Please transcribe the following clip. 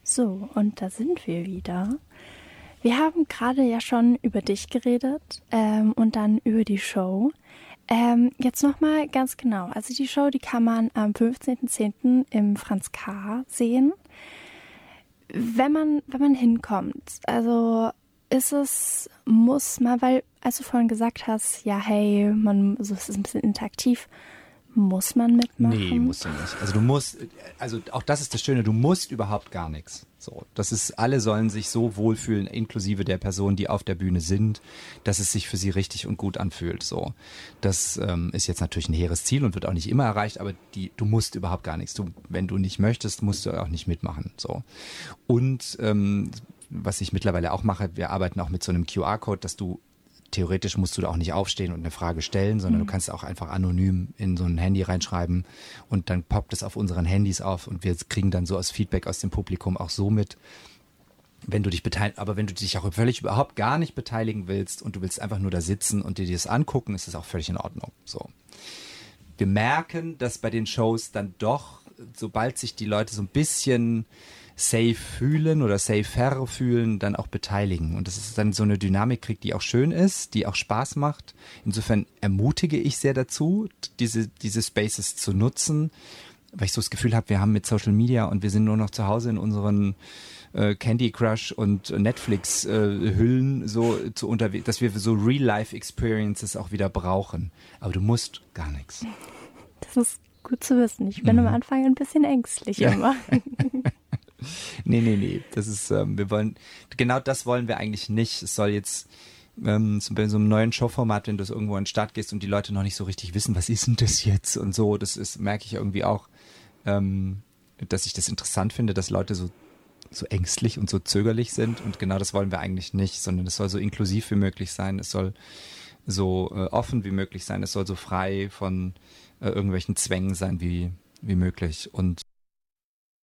So, und da sind wir wieder. Wir haben gerade ja schon über dich geredet und dann über die Show. Jetzt nochmal ganz genau. Also die Show, die kann man am 15.10. im Franz K. sehen. Wenn man hinkommt, also muss man, weil als du vorhin gesagt hast, ja hey, so es ist ein bisschen interaktiv, muss man mitmachen? Nee, musst du nicht. Also auch das ist das Schöne, du musst überhaupt gar nichts. So, alle sollen sich so wohlfühlen, inklusive der Personen, die auf der Bühne sind, dass es sich für sie richtig und gut anfühlt. So, das ist jetzt natürlich ein hehres Ziel und wird auch nicht immer erreicht, aber du musst überhaupt gar nichts. Wenn du nicht möchtest, musst du auch nicht mitmachen. So. Und was ich mittlerweile auch mache, wir arbeiten auch mit so einem QR-Code, dass theoretisch musst du da auch nicht aufstehen und eine Frage stellen, sondern du kannst auch einfach anonym in so ein Handy reinschreiben und dann poppt es auf unseren Handys auf und wir kriegen dann so als Feedback aus dem Publikum auch so mit, wenn du dich auch überhaupt gar nicht beteiligen willst und du willst einfach nur da sitzen und dir das angucken, ist das auch völlig in Ordnung. So. Wir merken, dass bei den Shows dann doch, sobald sich die Leute so ein bisschen safe fühlen oder safer fühlen, dann auch beteiligen. Und das ist dann so eine Dynamik kriegt, die auch schön ist, die auch Spaß macht. Insofern ermutige ich sehr dazu, diese Spaces zu nutzen, weil ich so das Gefühl habe, wir haben mit Social Media und wir sind nur noch zu Hause in unseren Candy Crush und Netflix Hüllen unterwegs, dass wir so Real-Life-Experiences auch wieder brauchen. Aber du musst gar nichts. Das ist gut zu wissen. Ich bin am Anfang ein bisschen ängstlich immer. Nee. Das ist, genau das wollen wir eigentlich nicht. Es soll jetzt bei so einem neuen Showformat, wenn du irgendwo an den Start gehst und die Leute noch nicht so richtig wissen, was ist denn das jetzt und so, merke ich irgendwie auch, dass ich das interessant finde, dass Leute so ängstlich und so zögerlich sind und genau das wollen wir eigentlich nicht, sondern es soll so inklusiv wie möglich sein, es soll so offen wie möglich sein, es soll so frei von irgendwelchen Zwängen sein wie möglich und